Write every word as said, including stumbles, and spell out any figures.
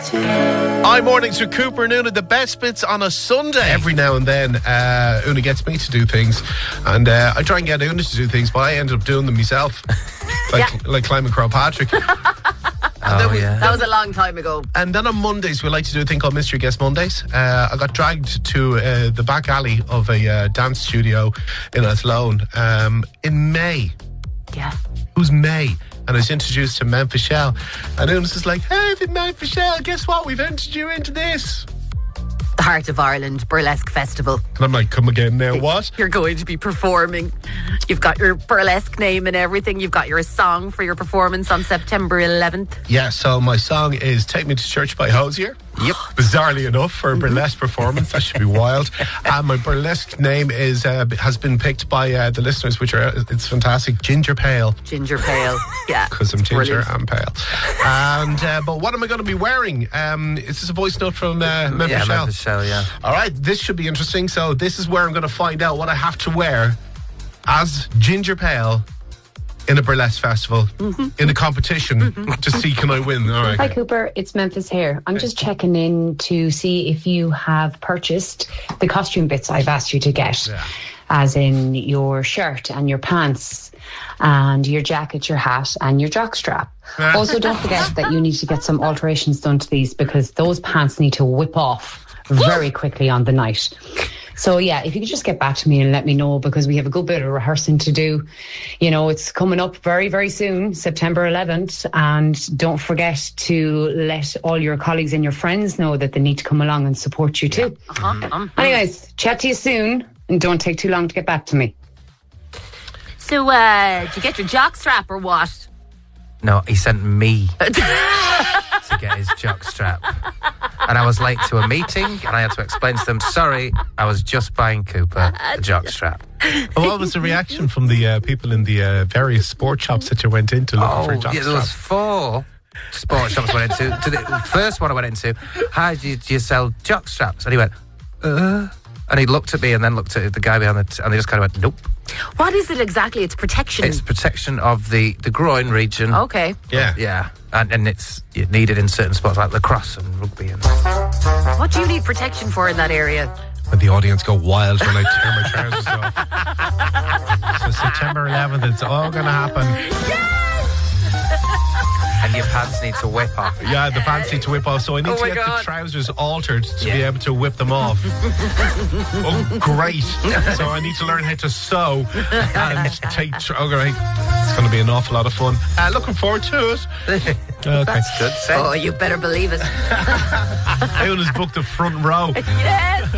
Hi, mornings with Cooper and Una, the best bits on a Sunday. Every now and then, uh, Una gets me to do things, and uh, I try and get Una to do things, but I end up doing them myself, like Yeah. like climbing Crow Patrick. Oh, we, yeah. That was a long time ago. And then on Mondays, we like to do a thing called Mystery Guest Mondays. Uh, I got dragged to uh, the back alley of a uh, dance studio in Athlone um, in May. Yeah. It was May. And I was introduced to Memphis Shell. And it was just like, hey, the Memphis Shell, guess what? We've entered you into this. The Heart of Ireland Burlesque Festival. And I'm like, come again now, what? You're going to be performing. You've got your burlesque name and everything. You've got your song for your performance on September eleventh. Yeah, so my song is Take Me to Church by Hosier. Yep. Bizarrely enough, for a burlesque performance. That should be wild. And my burlesque name is uh, has been picked by uh, the listeners, which are, it's fantastic, Ginger Pale. Ginger Pale. Yeah. Because I'm it's ginger brilliant. and pale. And uh, but what am I going to be wearing? Um, is this a voice note from uh, Memphis Yeah, Shell? Memphis Shell, yeah. All right, this should be interesting. So this is where I'm going to find out what I have to wear as Ginger Pale in a burlesque festival, mm-hmm. in a competition, mm-hmm. to see can I win. All right. Hi Cooper, it's Memphis here. I'm just checking in to see if you have purchased the costume bits I've asked you to get, Yeah. as in your shirt and your pants and your jacket, your hat and your jockstrap. Also, don't forget that you need to get some alterations done to these, because those pants need to whip off very quickly on the night. So yeah, if you could just get back to me and let me know, because we have a good bit of rehearsing to do. You know, it's coming up very, very soon, September eleventh. And don't forget to let all your colleagues and your friends know that they need to come along and support you too. Uh-huh. Um, Anyways, chat to you soon, and don't take too long to get back to me. So, uh, did you get your jockstrap or what? No, he sent me to get his jockstrap. And I was late to a meeting, and I had to explain to them, sorry, I was just buying Cooper the jockstrap. What was the reaction from the uh, people in the uh, various sports shops that you went into looking Oh, for a yeah, there was jockstrap? four sports shops I went into. To the first one I went into, how do you, do you sell jockstraps? And he went, uh... And he looked at me and then looked at the guy behind the... T- and they just kind of went, nope. What is it exactly? It's protection. It's protection of the, the groin region. Okay. Yeah. Yeah. And, and it's needed in certain sports like lacrosse and rugby. And What do you need protection for in that area? And the audience go wild when I tear my trousers off. So September eleventh, it's all going to happen. and your pants need to whip off. Yeah, the pants need to whip off. So I need Oh to my get God. the trousers altered to Yeah. be able to whip them off. Oh, great. So I need to learn how to sew and take... Tr- oh, great. It's going to be an awful lot of fun. Uh, looking forward to it. Okay. That's good. Oh, you better believe it. Eona's booked the front row. Yes.